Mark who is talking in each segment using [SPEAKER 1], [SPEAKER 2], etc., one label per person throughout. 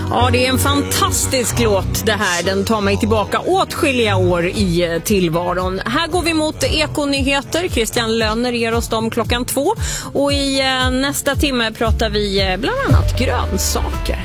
[SPEAKER 1] Ja, det är en fantastisk låt det här. Den tar mig tillbaka åtskilliga år i tillvaron. Här går vi mot Ekonyheter. Christian Lönner ger oss dem 2:00. Och i nästa timme pratar vi bland annat grönsaker.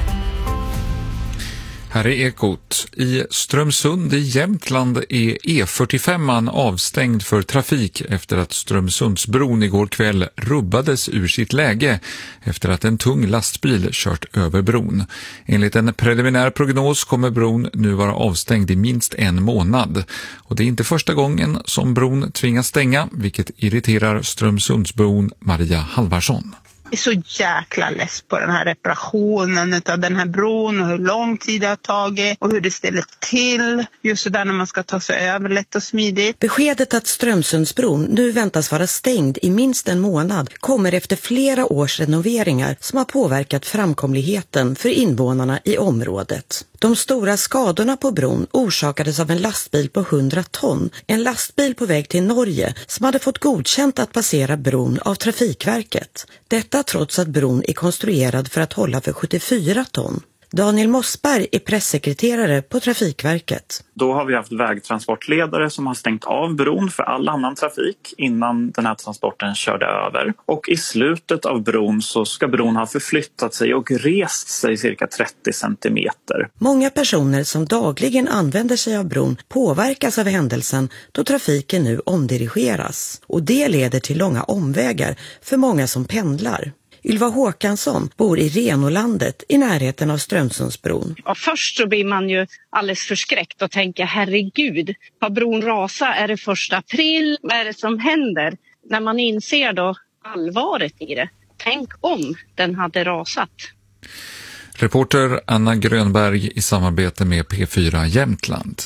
[SPEAKER 2] Här är Ekot. I Strömsund i Jämtland är E45 avstängd för trafik efter att Strömsundsbron igår kväll rubbades ur sitt läge efter att en tung lastbil kört över bron. Enligt en preliminär prognos kommer bron nu vara avstängd i minst en månad. Och det är inte första gången som bron tvingas stänga, vilket irriterar Strömsundsbron Maria Halvarsson.
[SPEAKER 3] Jag är så jäkla less på den här reparationen av den här bron och hur lång tid det har tagit och hur det ställer till just där när man ska ta sig över lätt och smidigt.
[SPEAKER 4] Beskedet att Strömsundsbron nu väntas vara stängd i minst en månad kommer efter flera års renoveringar som har påverkat framkomligheten för invånarna i området. De stora skadorna på bron orsakades av en lastbil på 100 ton, en lastbil på väg till Norge som hade fått godkänt att passera bron av Trafikverket. Detta trots att bron är konstruerad för att hålla för 74 ton. Daniel Mossberg är pressekreterare på Trafikverket.
[SPEAKER 5] Då har vi haft vägtransportledare som har stängt av bron för all annan trafik innan den här transporten körde över. Och i slutet av bron så ska bron ha förflyttat sig och rest sig cirka 30 centimeter.
[SPEAKER 4] Många personer som dagligen använder sig av bron påverkas av händelsen då trafiken nu omdirigeras. Och det leder till långa omvägar för många som pendlar. Ylva Håkansson bor i Renolandet i närheten av Strömsundsbron.
[SPEAKER 6] Och först så blir man ju alldeles förskräckt och tänker herregud, har bron rasat? Är det 1 april? Vad är det som händer? När man inser då allvaret i det. Tänk om den hade rasat.
[SPEAKER 2] Reporter Anna Grönberg i samarbete med P4 Jämtland.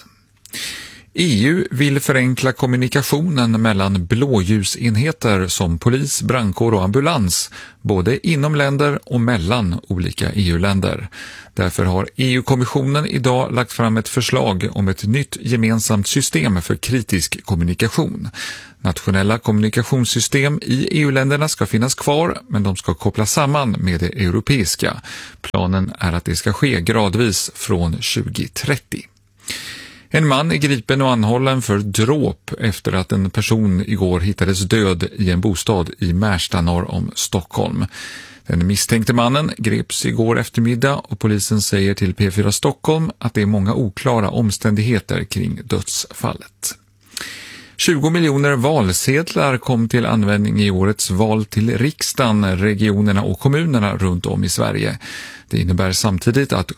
[SPEAKER 2] EU vill förenkla kommunikationen mellan blåljusenheter som polis, brandkår och ambulans, både inom länder och mellan olika EU-länder. Därför har EU-kommissionen idag lagt fram ett förslag om ett nytt gemensamt system för kritisk kommunikation. Nationella kommunikationssystem i EU-länderna ska finnas kvar, men de ska kopplas samman med det europeiska. Planen är att det ska ske gradvis från 2030. En man är gripen och anhållen för dråp efter att en person igår hittades död i en bostad i Märsta norr om Stockholm. Den misstänkte mannen greps igår eftermiddag och polisen säger till P4 Stockholm att det är många oklara omständigheter kring dödsfallet. 20 miljoner valsedlar kom till användning i årets val till riksdagen, regionerna och kommunerna runt om i Sverige. Det innebär samtidigt att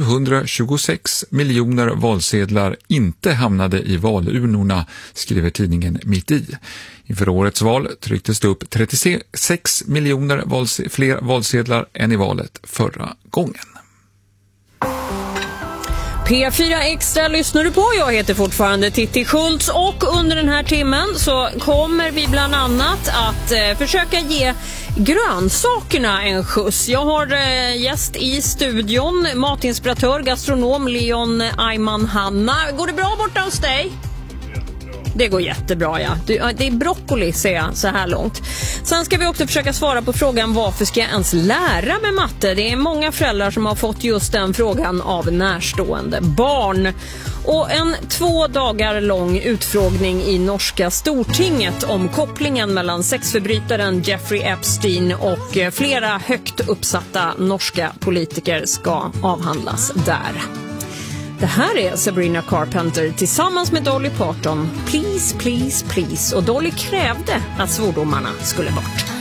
[SPEAKER 2] 726 miljoner valsedlar inte hamnade i valurnorna, skriver tidningen Mitt i. Inför årets val trycktes det upp 36 miljoner fler valsedlar än i valet förra gången.
[SPEAKER 1] P4 Extra lyssnar du på. Jag heter fortfarande Titti Schultz och under den här timmen så kommer vi bland annat att försöka ge grönsakerna en skjuts. Jag har gäst i studion, matinspiratör, gastronom Leon Ayman Hanna. Går det bra borta hos dig? Det går jättebra, ja. Det är broccoli, ser jag, så här långt. Sen ska vi också försöka svara på frågan varför ska jag ens lära med matte? Det är många föräldrar som har fått just den frågan av närstående barn. Och en 2 dagar lång utfrågning i norska Stortinget om kopplingen mellan sexförbrytaren Jeffrey Epstein och flera högt uppsatta norska politiker ska avhandlas där. Det här är Sabrina Carpenter tillsammans med Dolly Parton. Please, please, please. Och Dolly krävde att svordomarna skulle bort.